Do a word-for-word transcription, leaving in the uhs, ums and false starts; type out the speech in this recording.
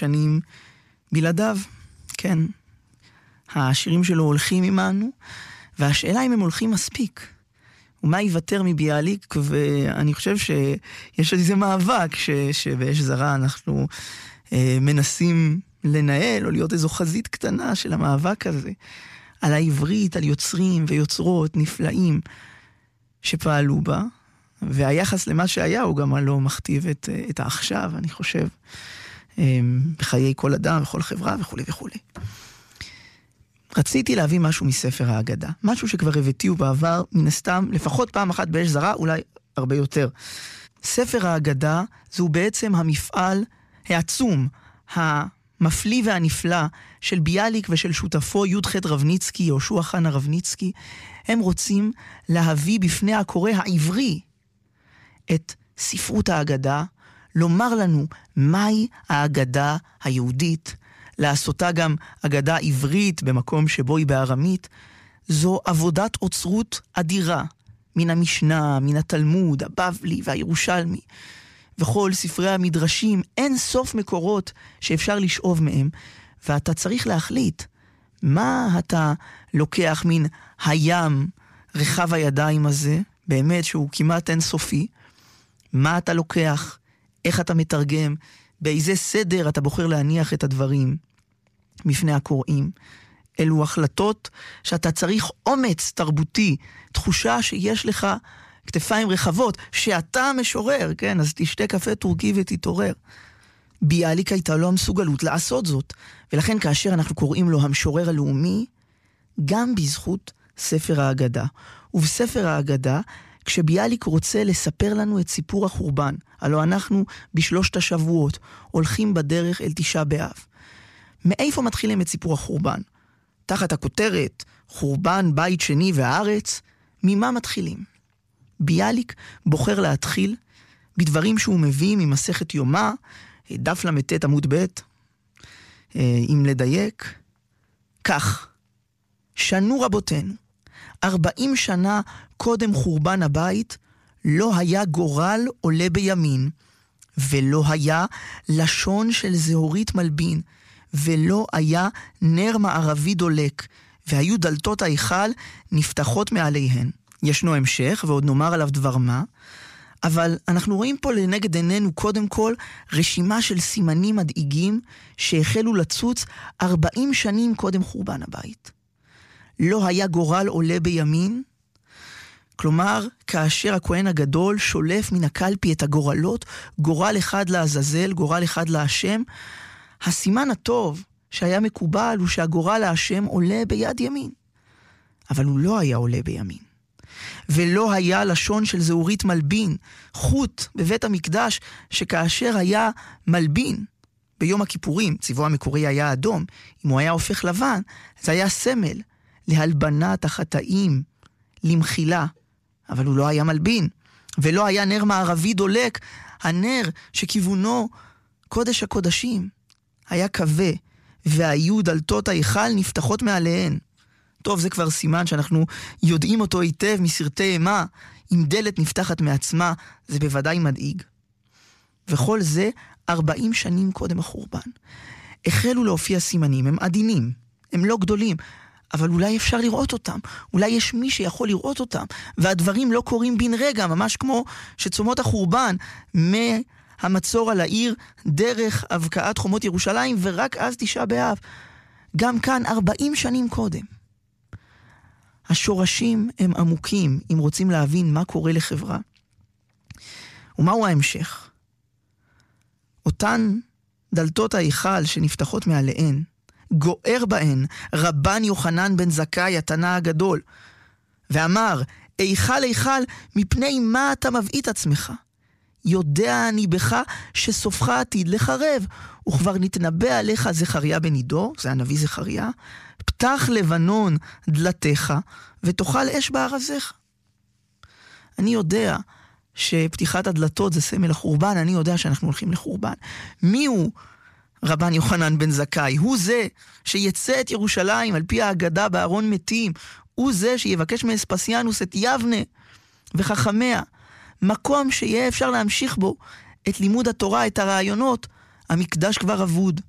שנים בלעדיו. כן, השירים שלו הולכים עמנו, והשאלה אם הם הולכים מספיק. ומה ייוותר מביאליק, ואני חושב שיש איזה מאבק ש, שבאש זרה אנחנו אה, מנסים לנהל, או להיות איזו חזית קטנה של המאבק הזה, על העברית, על יוצרים ויוצרות נפלאים שפעלו בה, והיחס למה שהיה הוא גם לא מכתיב את, את העכשיו, אני חושב, אה, בחיי כל אדם וכל חברה וכו' וכו'. רציתי להביא משהו מספר האגדה, משהו שכבר הבאתיו בעבר, מן הסתם, לפחות פעם אחת באש זרה, אולי הרבה יותר. ספר האגדה זהו בעצם המפעל העצום, המפליא והנפלא של ביאליק ושל שותפו י"ח רבניצקי, יהושע חנה רבניצקי. הם רוצים להביא בפני הקורא העברי את ספרות האגדה, לומר לנו מהי האגדה היהודית, לעשותה גם אגדה עברית במקום שבו היא בארמית. זו עבודת אוצרות אדירה מן המשנה, מן התלמוד, הבבלי והירושלמי וכל ספרי המדרשים, אין סוף מקורות שאפשר לשאוב מהם, ואתה צריך להחליט מה אתה לוקח מן הים רחב הידיים הזה, באמת שהוא כמעט אינסופי, מה אתה לוקח, איך אתה מתרגם, באיזה סדר אתה בוחר להניח את הדברים מפני הקוראים. אלו החלטות שאתה צריך אומץ תרבותי, תחושה שיש לך כתפיים רחבות, שאתה משורר, כן? אז תשתה קפה טורקי ותתעורר. ביאליק הייתה לו המסוגלות לעשות זאת, ולכן כאשר אנחנו קוראים לו המשורר הלאומי, גם בזכות ספר האגדה. ובספר האגדה, כשביאליק רוצה לספר לנו את סיפור החורבן, הלוא אנחנו בשלושת השבועות הולכים בדרך אל תשעה באב. מאיפה מתחילים את סיפור החורבן? תחת הכותרת חורבן בית שני והארץ, ממה מתחילים? ביאליק בוחר להתחיל בדברים שהוא מביא ממסכת יומא, דף למתת עמוד ב', אם לדייק, כך, שנו רבותינו, ארבעים שנה קודם חורבן הבית, לא היה גורל עולה בימין, ולא היה לשון של זהורית מלבין, ולא היה נר מערבי דולק, והיו דלתות ההיכל נפתחות מעליהן. ישנו המשך, ועוד נאמר עליו דבר מה, אבל אנחנו רואים פה לנגד עינינו קודם כל רשימה של סימנים מדאיגים שהחלו לצוץ ארבעים שנים קודם חורבן הבית. לא היה גורל עולה בימין, כלומר, כאשר הכהן הגדול שולף מן הקלפי את הגורלות, גורל אחד לעזאזל, גורל אחד להשם, הסימן הטוב שהיה מקובל הוא שהגורל להשם עולה ביד ימין. אבל הוא לא היה עולה בימין. ולא היה לשון של זהורית מלבין, חוט בבית המקדש, שכאשר היה מלבין ביום הכיפורים, צבעו המקורי היה אדום, אם הוא היה הופך לבן, זה היה סמל להלבנת החטאים, למחילה, אבל הוא לא היה מלבין. ולא היה נר מערבי דולק, הנר שכיוונו קודש הקודשים, היה כבה, והיו דלתות ההיכל נפתחות מעליהן. טוב, זה כבר סימן שאנחנו יודעים אותו היטב מסרטי אימה, אם דלת נפתחת מעצמה, זה בוודאי מדאיג. וכל זה ארבעים שנים קודם החורבן. החלו להופיע סימנים, הם עדינים, הם לא גדולים, אבל אולי אפשר לראות אותם, אולי יש מי שיכול לראות אותם, והדברים לא קורים בין רגע, ממש כמו שצומות החורבן מהמצור על העיר, דרך הבקעת חומות ירושלים, ורק אז תשעה באב. גם כאן ארבעים שנים קודם. השורשים הם עמוקים, אם רוצים להבין מה קורה לחברה. ומהו ההמשך? אותן דלתות ההיכל שנפתחות מעליהן, גוער בהן רבן יוחנן בן זכאי התנא הגדול, ואמר, היכל היכל, מפני מה אתה מביא את עצמך? יודע אני בך שסופך עתיד לחרב, וכבר נתנבא עליך זכריה בן עידו, זה הנביא זכריה, פתח לבנון דלתך, ותאכל אש בארזך. אני יודע שפתיחת הדלתות זה סמל החורבן, אני יודע שאנחנו הולכים לחורבן. מי הוא רבן יוחנן בן זכאי? הוא זה שיצא את ירושלים על פי האגדה בארון מתים, הוא זה שיבקש מאספסיאנוס את יבנה וחכמיה, מקום שיהיה אפשר להמשיך בו את לימוד התורה, את הרעיונות. המקדש כבר אבוד,